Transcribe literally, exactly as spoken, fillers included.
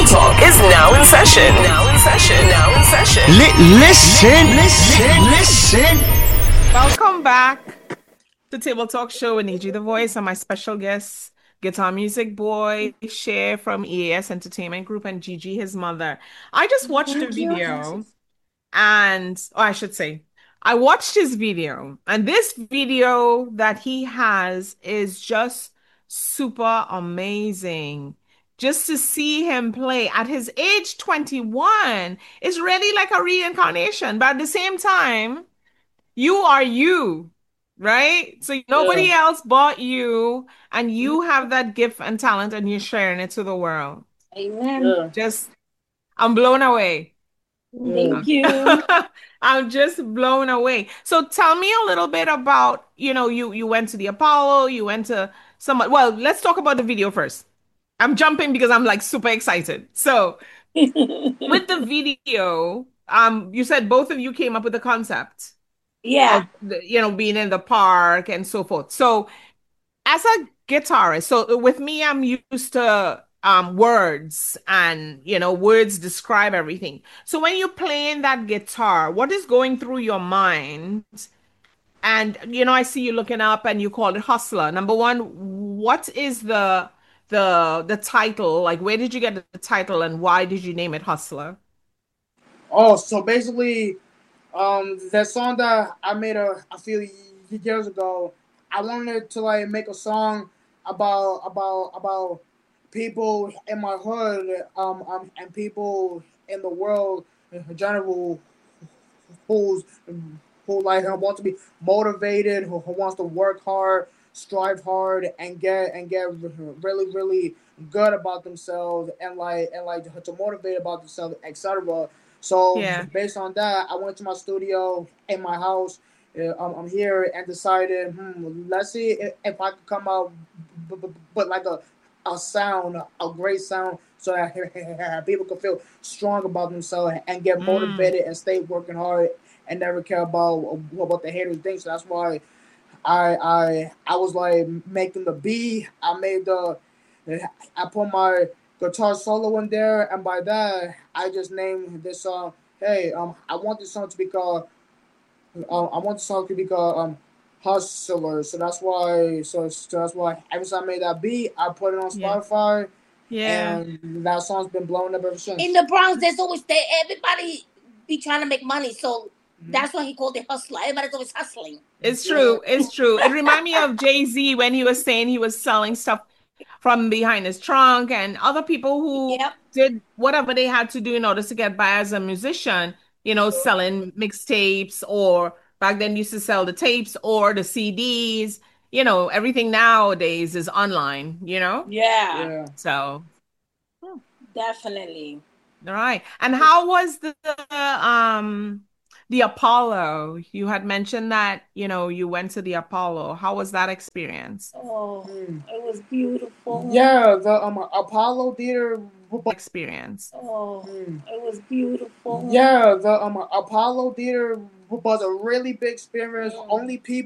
Talk is now in session. Now in session. Now in session. Li- listen, listen, listen. Welcome back to Table Talk Show with Niji the Voice and my special guest, Guitar Music Boy, Cher from E A S Entertainment Group, and Gigi, his mother. I just watched the Thank you. video, and, or I should say, I watched his video, and this video that he has is just super amazing. Just to see him play at his age twenty-one is really like a reincarnation, but at the same time, you are you, right? So nobody Yeah. else but you, and you have that gift and talent, and you're sharing it to the world. Amen. Yeah. Just, I'm blown away. Thank you. I'm just blown away. So tell me a little bit about, you know, you you went to the Apollo, you went to some, well, let's talk about the video first. I'm jumping because I'm like super excited. So with the video, um, you said both of you came up with the concept. Yeah. Of the, you know, being in the park and so forth. So as a guitarist, so with me, I'm used to um words, and you know, words describe everything. So when you're playing that guitar, what is going through your mind? And you know, I see you looking up and you called it Hustler. Number one, what is the the the title? Like, where did you get the title and why did you name it Hustler? Oh, so basically, um, that song that I made a, a few years ago, I wanted to like make a song about about about people in my hood, um, um and people in the world in general who's who like want to be motivated, who, who wants to work hard, strive hard, and get and get really really good about themselves, and like and like to motivate about themselves, et cetera. So Yeah. based on that, I went to my studio in my house. Uh, I'm, I'm here and decided, hmm, let's see if, if I could come out, b- b- but like a a sound, a great sound, so that people can feel strong about themselves and get Mm. motivated and stay working hard and never care about what about the haters think. So that's why I I I was like making the beat. I made the I put my guitar solo in there, and by that I just named this song. Hey, um, I want this song to be called. Um, I want the song to be called um, Hustler. So that's why. So, so that's why every time I made that beat, I put it on Yeah. Spotify, Yeah. and that song's been blowing up ever since. In the Bronx, there's always they, everybody be trying to make money, so that's why he called it hustler. Everybody's always hustling. It's true. It's true. It reminded me of Jay-Z when he was saying he was selling stuff from behind his trunk, and other people who Yep. did whatever they had to do in order to get by as a musician, you know, selling mixtapes, or back then used to sell the tapes or the C Ds. You know, everything nowadays is online, you know? Yeah, Yeah. So, definitely. all right. And how was the um the Apollo? You had mentioned that, you know, you went to the Apollo. How was that experience? Oh, Mm. it was beautiful. Yeah, the um Apollo Theater. Experience. Oh, Mm. it was beautiful. Yeah, the um Apollo Theater was a really big experience. Mm. Only people.